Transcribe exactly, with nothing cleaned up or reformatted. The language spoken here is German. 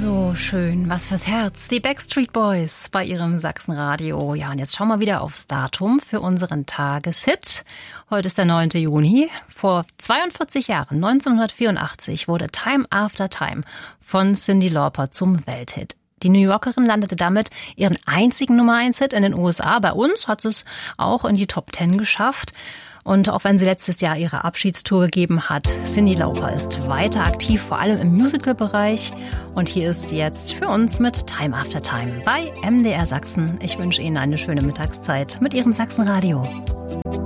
So schön, was fürs Herz. Die Backstreet Boys bei ihrem Sachsenradio. Ja, und jetzt schauen wir wieder aufs Datum für unseren Tageshit. Heute ist der neunte Juni. Vor zweiundvierzig Jahren, neunzehnhundertvierundachtzig, wurde Time After Time von Cyndi Lauper zum Welthit. Die New Yorkerin landete damit ihren einzigen Nummer eins Hit in den U S A. Bei uns hat es auch in die Top Ten geschafft. Und auch wenn sie letztes Jahr ihre Abschiedstour gegeben hat, Cyndi Lauper ist weiter aktiv, vor allem im Musical-Bereich. Und hier ist sie jetzt für uns mit Time After Time bei M D R Sachsen. Ich wünsche Ihnen eine schöne Mittagszeit mit Ihrem Sachsenradio.